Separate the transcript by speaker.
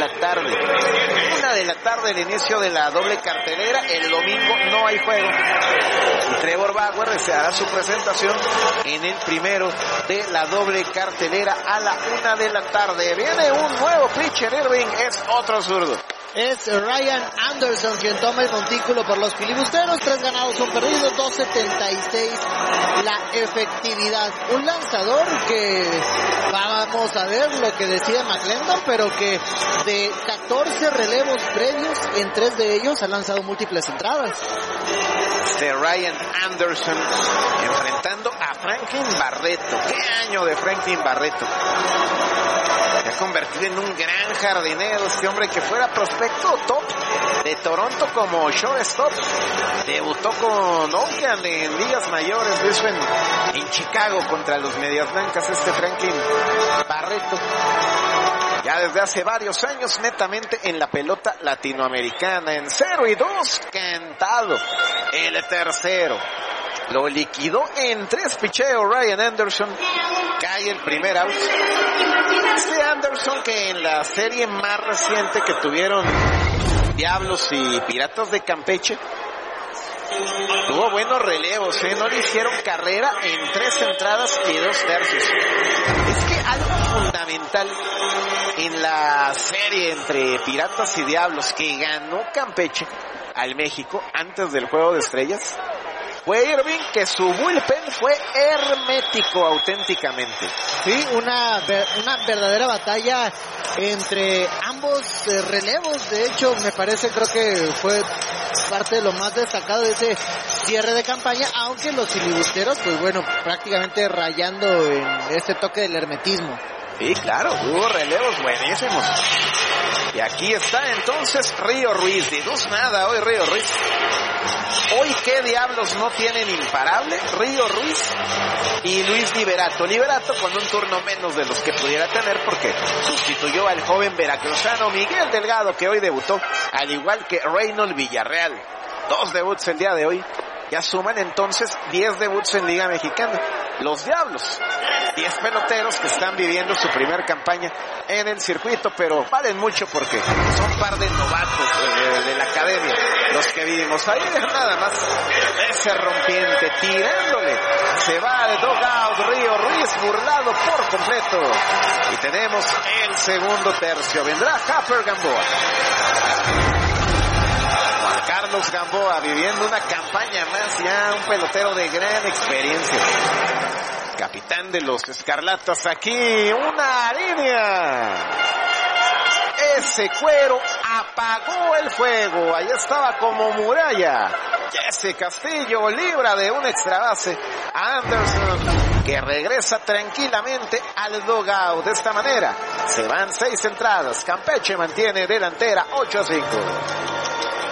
Speaker 1: la tarde. 1 de la tarde el inicio de la doble cartelera. El domingo no hay juego. Y Trevor Bauer hará su presentación en el primero de la doble cartelera a la 1 de la tarde. Viene un nuevo pitcher, Irving, es otro zurdo.
Speaker 2: Es Ryan Anderson quien toma el montículo por los filibusteros. 3 ganados, 1 perdido, 2.76 la efectividad. Un lanzador que vamos a ver lo que decía McClendon, pero que de 14 relevos previos, en 3 de ellos ha lanzado múltiples entradas.
Speaker 1: Ryan Anderson enfrentando a Franklin Barreto. ¡Qué año de Franklin Barreto! Se ha convertido en un gran jardinero este hombre, que fuera prospecto top de Toronto como shortstop. Debutó con Oakland en ligas mayores, de eso en Chicago contra los Medias Blancas, Franklin Barreto. Ya desde hace varios años netamente en la pelota latinoamericana. En 0-2 cantado el tercero. Lo liquidó en 3 picheos Ryan Anderson. Cae el primer out. Anderson, que en la serie más reciente que tuvieron Diablos y Piratas de Campeche, tuvo buenos relevos, no le hicieron carrera en 3 entradas y 2 tercios. Es que algo fundamental en la serie entre Piratas y Diablos, que ganó Campeche al México antes del Juego de Estrellas, fue Irving, que su bullpen fue hermético auténticamente.
Speaker 2: Sí, una verdadera batalla entre ambos relevos. De hecho, me parece, creo que fue parte de lo más destacado de ese cierre de campaña, aunque los filibusteros, pues bueno, prácticamente rayando en este toque del hermetismo.
Speaker 1: Sí, claro, hubo relevos buenísimos. Y aquí está entonces Río Ruiz. De 2-0 hoy Río Ruiz. Hoy qué diablos no tienen imparable. Río Ruiz y Luis Liberato. Liberato con un turno menos de los que pudiera tener, porque sustituyó al joven veracruzano Miguel Delgado, que hoy debutó, al igual que Reynold Villarreal. 2 debuts el día de hoy. Ya suman entonces 10 debuts en Liga Mexicana. Los Diablos, 10 peloteros que están viviendo su primer campaña en el circuito, pero valen mucho porque son par de novatos de la academia los que vivimos. Ahí nada más ese rompiente tirándole. Se va al dugout Río Ruiz, burlado por completo. Y tenemos el segundo tercio. Vendrá Harper Gamboa. Carlos Gamboa viviendo una campaña más, ya un pelotero de gran experiencia. Capitán de los Escarlatas, aquí una línea. Ese cuero apagó el fuego, ahí estaba como muralla. Jesse Castillo libra de un extra base a Anderson, que regresa tranquilamente al dugout. De esta manera se van 6 entradas. Campeche mantiene delantera 8-5.